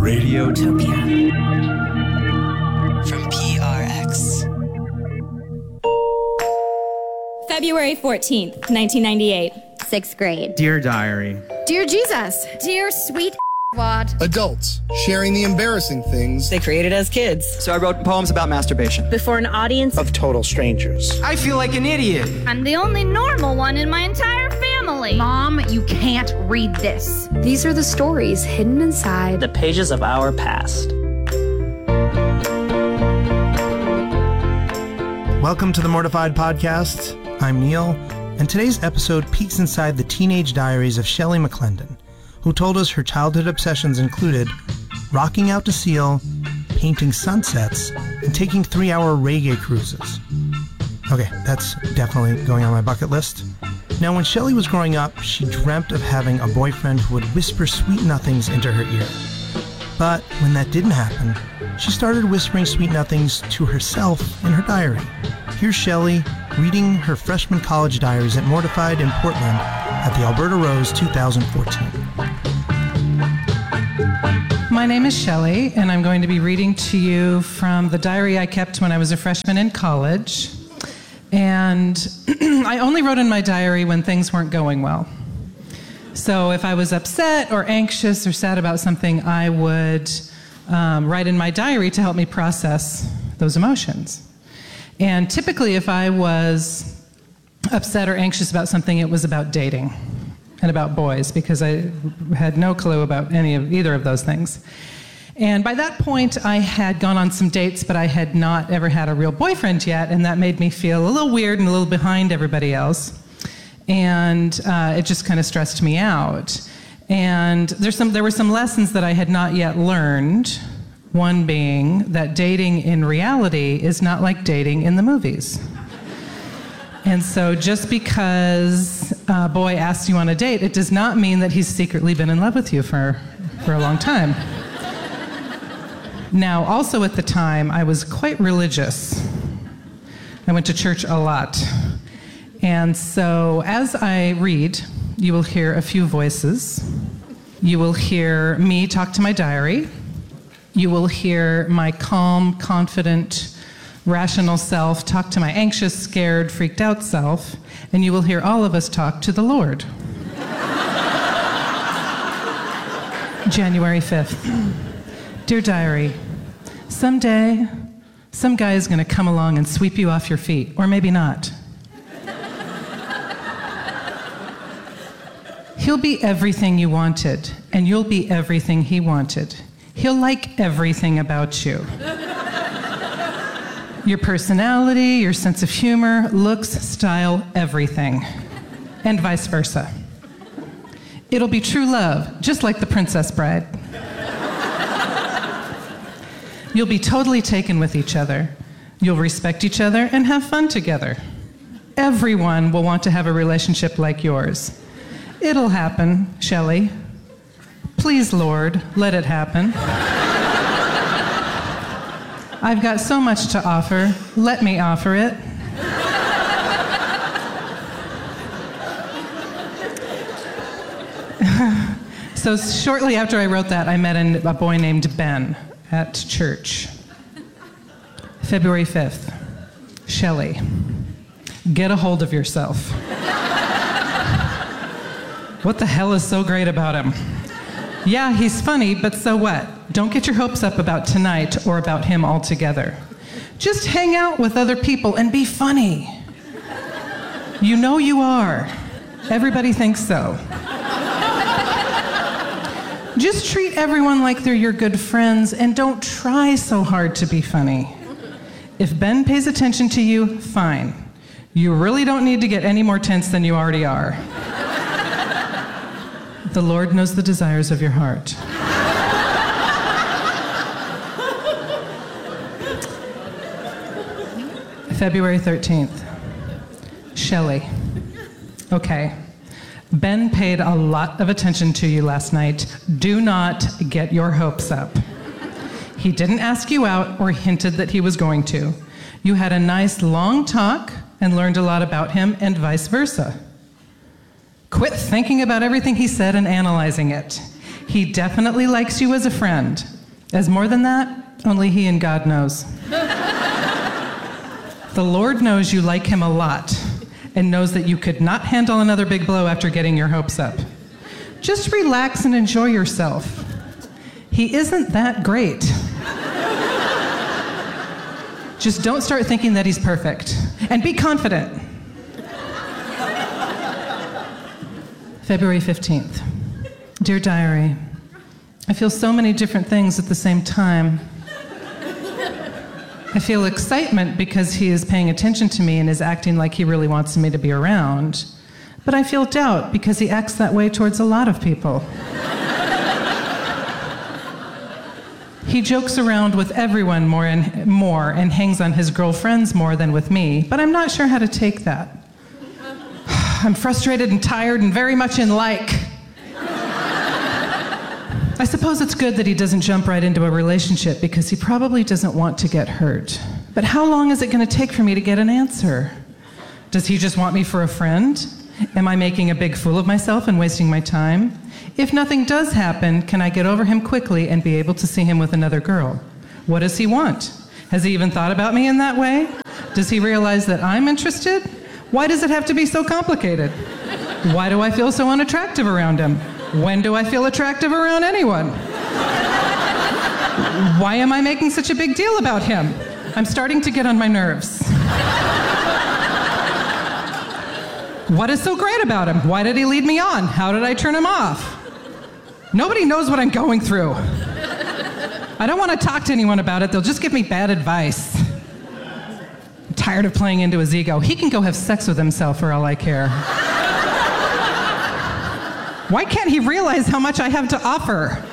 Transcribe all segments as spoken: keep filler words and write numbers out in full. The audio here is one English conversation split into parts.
Radiotopia. From P R X. February fourteenth, nineteen ninety-eight. Sixth grade. Dear Diary. Dear Jesus. Dear sweet Wad. Adults sharing the embarrassing things They created as kids. So I wrote poems about masturbation. Before an audience of total strangers. I feel like an idiot. I'm the only normal one in my entire family. Mom, you can't read this. These are the stories hidden inside the pages of our past. Welcome to the Mortified Podcast. I'm Neil, and today's episode peeks inside the teenage diaries of Shelley McClendon, who told us her childhood obsessions included rocking out to Seal, painting sunsets, and taking three-hour reggae cruises. Okay, that's definitely going on my bucket list. Now, when Shelley was growing up, she dreamt of having a boyfriend who would whisper sweet nothings into her ear. But when that didn't happen, she started whispering sweet nothings to herself in her diary. Here's Shelley reading her freshman college diaries at Mortified in Portland at the Alberta Rose two thousand fourteen. My name is Shelley, and I'm going to be reading to you from the diary I kept when I was a freshman in college. And I only wrote in my diary when things weren't going well. So if I was upset or anxious or sad about something, I would um, write in my diary to help me process those emotions. And typically, if I was upset or anxious about something, it was about dating and about boys, because I had no clue about any of either of those things. And by that point, I had gone on some dates, but I had not ever had a real boyfriend yet, and that made me feel a little weird and a little behind everybody else. And uh, it just kind of stressed me out. And there's some, there were some lessons that I had not yet learned, one being that dating in reality is not like dating in the movies. And so just because a boy asks you on a date, it does not mean that he's secretly been in love with you for, for a long time. Now, also at the time, I was quite religious. I went to church a lot. And so as I read, you will hear a few voices. You will hear me talk to my diary. You will hear my calm, confident, rational self talk to my anxious, scared, freaked out self. And you will hear all of us talk to the Lord. January fifth. Dear Diary, someday, some guy is going to come along and sweep you off your feet, or maybe not. He'll be everything you wanted, and you'll be everything he wanted. He'll like everything about you. Your personality, your sense of humor, looks, style, everything. And vice versa. It'll be true love, just like The Princess Bride. You'll be totally taken with each other. You'll respect each other and have fun together. Everyone will want to have a relationship like yours. It'll happen, Shelley. Please, Lord, let it happen. I've got so much to offer. Let me offer it. So shortly after I wrote that, I met an, a boy named Ben at church. February fifth. Shelley, get a hold of yourself. What the hell is so great about him? Yeah, he's funny, but so what? Don't get your hopes up about tonight or about him altogether. Just hang out with other people and be funny. You know you are. Everybody thinks so. Just treat everyone like they're your good friends and don't try so hard to be funny. If Ben pays attention to you, fine. You really don't need to get any more tense than you already are. The Lord knows the desires of your heart. February thirteenth. Shelley. Okay. Ben paid a lot of attention to you last night. Do not get your hopes up. He didn't ask you out or hinted that he was going to. You had a nice long talk and learned a lot about him and vice versa. Quit thinking about everything he said and analyzing it. He definitely likes you as a friend, As more than that, only he and God knows. The Lord knows you like him a lot and knows that you could not handle another big blow after getting your hopes up. Just relax and enjoy yourself. He isn't that great. Just don't start thinking that he's perfect. And be confident. February fifteenth. Dear Diary, I feel so many different things at the same time. I feel excitement because he is paying attention to me and is acting like he really wants me to be around. But I feel doubt because he acts that way towards a lot of people. He jokes around with everyone more and more and hangs on his girlfriends more than with me, but I'm not sure how to take that. I'm frustrated and tired and very much in like. I suppose it's good that he doesn't jump right into a relationship because he probably doesn't want to get hurt. But how long is it going to take for me to get an answer? Does he just want me for a friend? Am I making a big fool of myself and wasting my time? If nothing does happen, can I get over him quickly and be able to see him with another girl? What does he want? Has he even thought about me in that way? Does he realize that I'm interested? Why does it have to be so complicated? Why do I feel so unattractive around him? When do I feel attractive around anyone? Why am I making such a big deal about him? I'm starting to get on my nerves. What is so great about him? Why did he lead me on? How did I turn him off? Nobody knows what I'm going through. I don't want to talk to anyone about it. They'll just give me bad advice. I'm tired of playing into his ego. He can go have sex with himself for all I care. Why can't he realize how much I have to offer?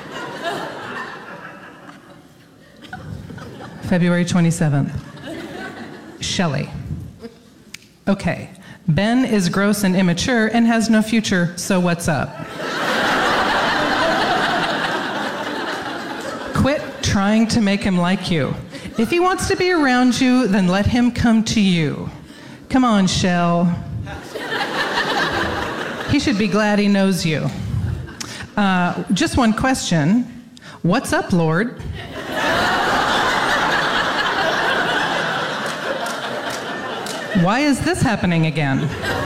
February twenty-seventh. Shelley. Okay. Ben is gross and immature and has no future, so what's up? Quit trying to make him like you. If he wants to be around you, then let him come to you. Come on, Shell. He should be glad he knows you. Uh, just one question. What's up, Lord? Why is this happening again?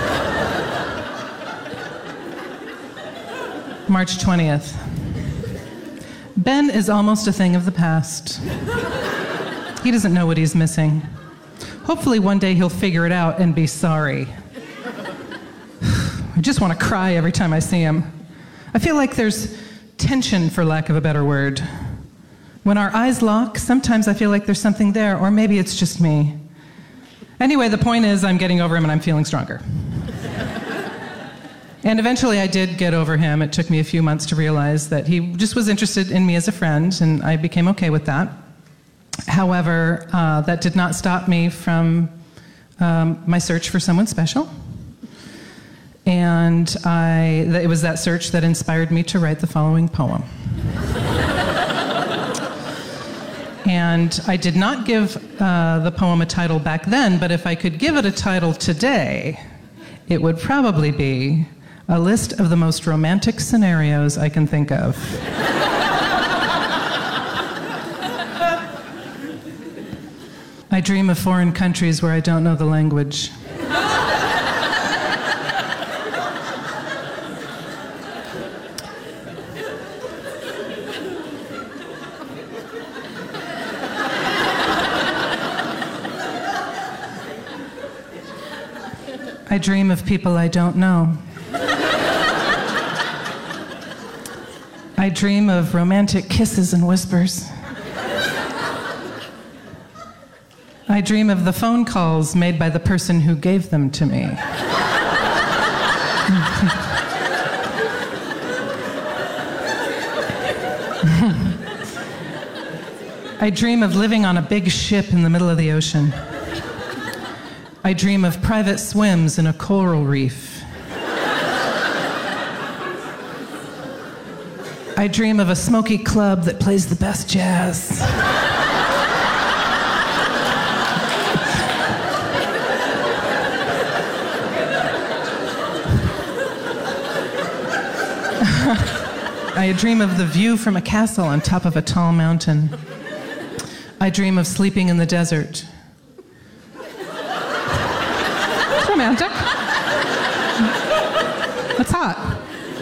March twentieth. Ben is almost a thing of the past. He doesn't know what he's missing. Hopefully one day he'll figure it out and be sorry. I just want to cry every time I see him. I feel like there's tension, for lack of a better word. When our eyes lock, sometimes I feel like there's something there, or maybe it's just me. Anyway, the point is I'm getting over him and I'm feeling stronger. And eventually I did get over him. It took me a few months to realize that he just was interested in me as a friend, and I became okay with that. However, uh, that did not stop me from um, my search for someone special. And I, it was that search that inspired me to write the following poem. And I did not give uh, the poem a title back then, but if I could give it a title today, it would probably be A List of the Most Romantic Scenarios I Can Think of. I dream of foreign countries where I don't know the language. I dream of people I don't know. I dream of romantic kisses and whispers. I dream of the phone calls made by the person who gave them to me. I dream of living on a big ship in the middle of the ocean. I dream of private swims in a coral reef. I dream of a smoky club that plays the best jazz. I I dream of the view from a castle on top of a tall mountain. I dream of sleeping in the desert. It's romantic. It's hot.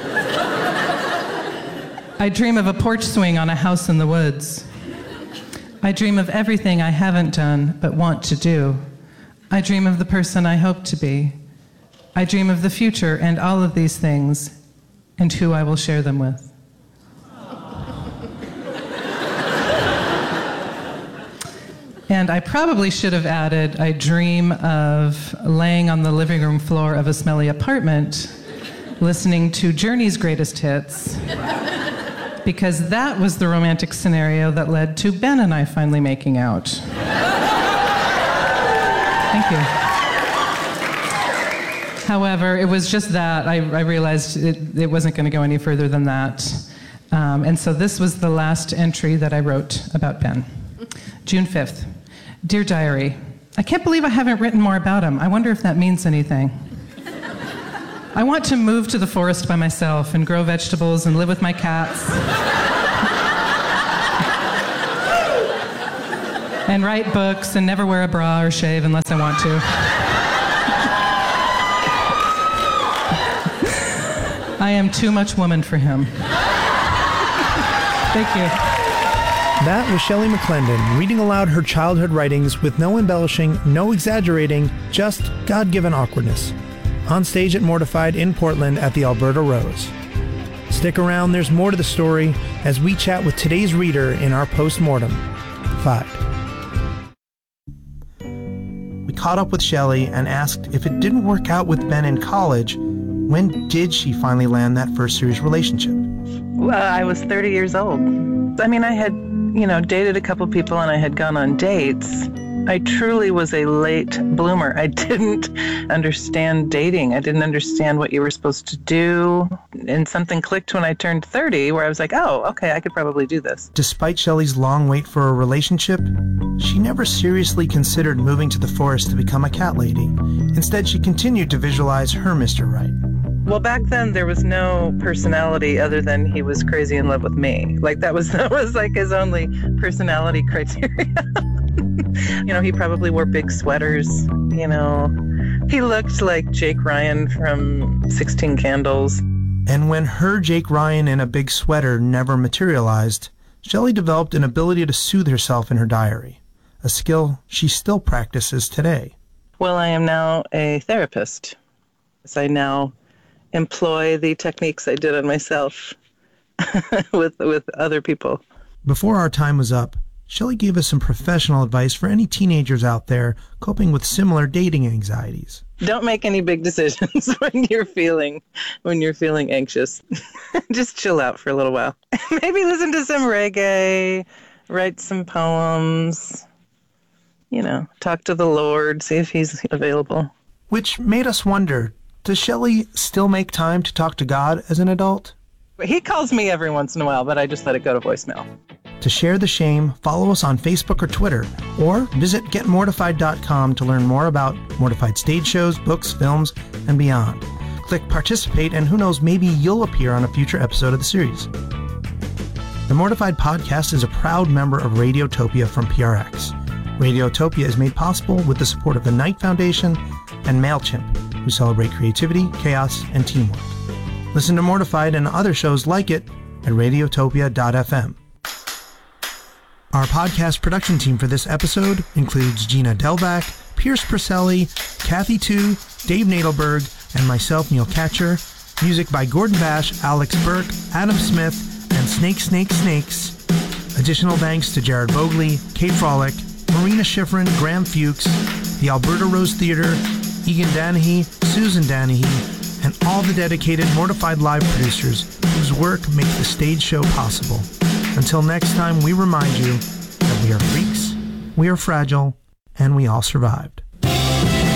I dream of a porch swing on a house in the woods. I dream of everything I haven't done but want to do. I dream of the person I hope to be. I dream of the future and all of these things and who I will share them with. And I probably should have added, I dream of laying on the living room floor of a smelly apartment, listening to Journey's greatest hits, because that was the romantic scenario that led to Ben and I finally making out. Thank you. However, it was just that. I, I realized it, it wasn't going to go any further than that. Um, and so this was the last entry that I wrote about Ben. June fifth. Dear Diary, I can't believe I haven't written more about him. I wonder if that means anything. I want to move to the forest by myself and grow vegetables and live with my cats. And write books and never wear a bra or shave unless I want to. I am too much woman for him. Thank you. That was Shelley McClendon reading aloud her childhood writings with no embellishing, no exaggerating, just God-given awkwardness. On stage at Mortified in Portland at the Alberta Rose. Stick around, there's more to the story as we chat with today's reader in our post-mortem. Five. We caught up with Shelley and asked if it didn't work out with Ben in college, when did she finally land that first serious relationship? Well, I was thirty years old. I mean, I had, you know, dated a couple people and I had gone on dates. I truly was a late bloomer. I didn't understand dating. I didn't understand what you were supposed to do. And something clicked when I turned thirty where I was like, oh, okay, I could probably do this. Despite Shelley's long wait for a relationship, she never seriously considered moving to the forest to become a cat lady. Instead, she continued to visualize her Mister Right. Well, back then there was no personality other than he was crazy in love with me. Like that was that was like his only personality criteria. You know, he probably wore big sweaters, you know. He looked like Jake Ryan from sixteen Candles. And when her Jake Ryan in a big sweater never materialized, Shelley developed an ability to soothe herself in her diary, a skill she still practices today. Well, I am now a therapist. I now employ the techniques I did on myself with with other people. Before our time was up, Shelley gave us some professional advice for any teenagers out there coping with similar dating anxieties. Don't make any big decisions when you're feeling when you're feeling anxious. Just chill out for a little while. Maybe listen to some reggae, write some poems, you know, talk to the Lord, see if he's available. Which made us wonder, does Shelley still make time to talk to God as an adult? He calls me every once in a while, but I just let it go to voicemail. To share the shame, follow us on Facebook or Twitter, or visit get mortified dot com to learn more about Mortified stage shows, books, films, and beyond. Click participate, and who knows, maybe you'll appear on a future episode of the series. The Mortified podcast is a proud member of Radiotopia from P R X. Radiotopia is made possible with the support of the Knight Foundation and MailChimp, who celebrate creativity, chaos, and teamwork. Listen to Mortified and other shows like it at radiotopia dot f m. Our podcast production team for this episode includes Gina Delvac, Pierce Purcelli, Kathy Tu, Dave Nadelberg, and myself, Neil Katcher. Music by Gordon Bash, Alex Burke, Adam Smith, and Snake Snake Snakes. Additional thanks to Jared Bogley, Kate Frolick, Marina Schifrin, Graham Fuchs, the Alberta Rose Theater, Egan Danahy, Susan Danahy, and all the dedicated Mortified Live producers whose work make the stage show possible. Until next time, we remind you that we are freaks, we are fragile, and we all survived.